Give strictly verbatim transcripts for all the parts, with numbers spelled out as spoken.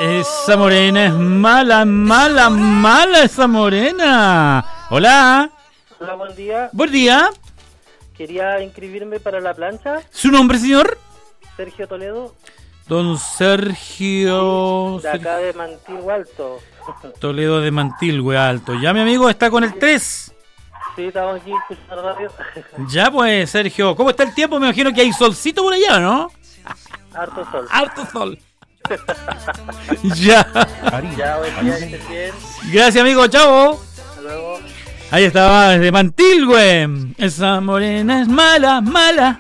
Esa morena es mala, mala, mala esa morena. Hola. Hola, buen día. Buen día. Quería inscribirme para la plancha. ¿Su nombre, señor? Sergio Toledo. Don Sergio... De acá de Mantilhue Alto. Toledo de Mantilhue Alto. Ya, mi amigo, está con el tres. Sí, estamos aquí escuchando radio. Ya, pues, Sergio. ¿Cómo está el tiempo? Me imagino que hay solcito por allá, ¿no? Harto sol. Harto sol. Ya. Ya, buen día, que estés bien. Gracias, amigo. Chao. Hasta luego. Ahí estaba, desde Mantilhue. Esa morena es mala, mala.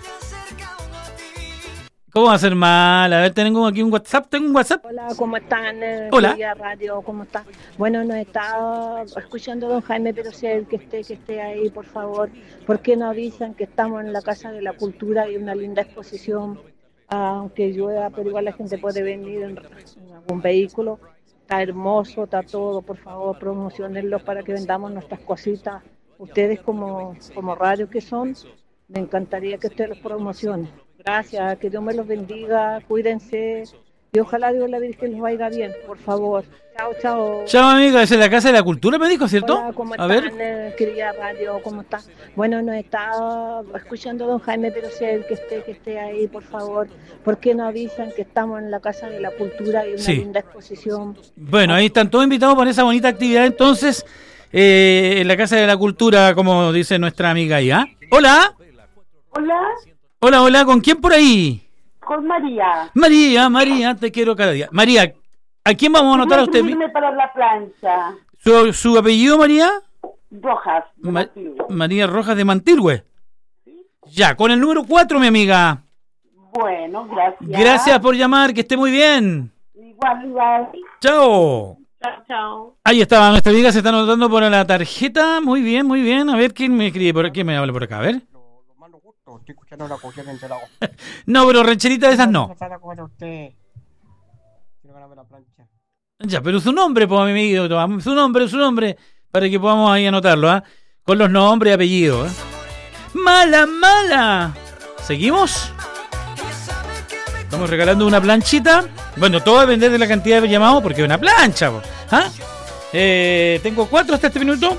¿Cómo va a ser mala? A ver, tengo aquí un WhatsApp. ¿Tengo un WhatsApp? Hola, ¿cómo están? Eh, Hola. Radio, ¿cómo están? Bueno, nos está escuchando don Jaime, pero si el que esté, que esté ahí, por favor. ¿Por qué no avisan que estamos en la Casa de la Cultura y una linda exposición? Aunque llueva, pero igual la gente puede venir en, en algún vehículo. Está hermoso, está todo, por favor, promocionenlo para que vendamos nuestras cositas. Ustedes como, como radio que son, me encantaría que ustedes los promocionen. Gracias, que Dios me los bendiga, cuídense y ojalá Dios la Virgen los vaya bien, por favor. Chao, chao. Chao, amiga, es en la Casa de la Cultura, me dijo, ¿cierto? Hola, ¿cómo a están, ver. eh, querida radio? ¿Cómo están? Bueno, nos está escuchando don Jaime, pero si el que esté, que esté ahí, por favor. ¿Por qué no avisan que estamos en la Casa de la Cultura y una Sí. linda exposición? Bueno, ahí están todos invitados para esa bonita actividad, entonces, eh, en la Casa de la Cultura, como dice nuestra amiga ahí, ¿ah? Hola. Hola, Hola, hola, ¿con quién por ahí? con María. María, María, te quiero cada día. María, ¿a quién vamos a anotar a usted? Inscribirme para la plancha. ¿Su, su apellido, María? Rojas, de Ma- Mantilhue. María Rojas de Mantilhue. Ya, con el número cuatro, mi amiga. Bueno, gracias. Gracias por llamar, que esté muy bien. Igual, igual. Chao. Chao, chao. Ahí estaba, nuestra amiga se está anotando por la tarjeta. Muy bien, muy bien. A ver quién me escribe por aquí, me habla por acá, a ver. Estoy escuchando la cuestión entre la No, pero rancherita de esas no. Usted. Quiero ganarme la plancha. Ya, pero su nombre, pues, mi amigo, su nombre, su nombre, para que podamos ahí anotarlo, ¿ah? Con los nombres y apellidos, ¿eh? Mala, mala. ¿Seguimos? Estamos regalando una planchita. Bueno, todo va a depender de la cantidad de llamados, porque es una plancha, po. ¿Ah? Eh, tengo cuatro hasta este minuto.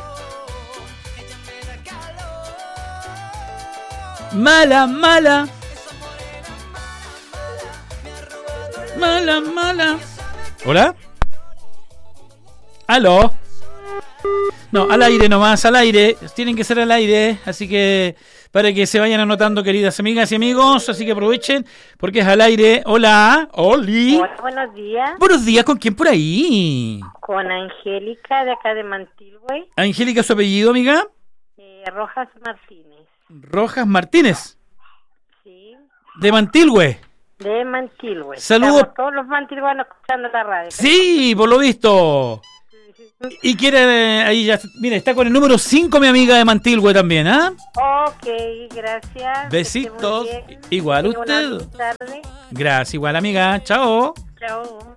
Mala, mala. Mala, mala. ¿Hola? ¿Aló? No, al aire nomás, al aire. Tienen que ser al aire, así que para que se vayan anotando, queridas amigas y amigos, así que aprovechen, porque es al aire. Hola, Oli. Hola, buenos días. Buenos días, ¿con quién por ahí? Con Angélica, de acá de Mantilhue. Angélica, ¿su apellido, amiga? Eh, Rojas Martínez. Rojas Martínez, Sí, de Mantilhue. de Mantilhue. Saludos. Estamos todos los mantilhuanos escuchando la radio. Sí, por lo visto. Y quiere, eh, ahí ya, mire, está con el número cinco mi amiga de Mantilhue también, ¿ah? Ok, gracias. Besitos. Que esté muy bien. Igual Tenga una usted. buena tarde. Gracias, igual amiga. Chao. Chao.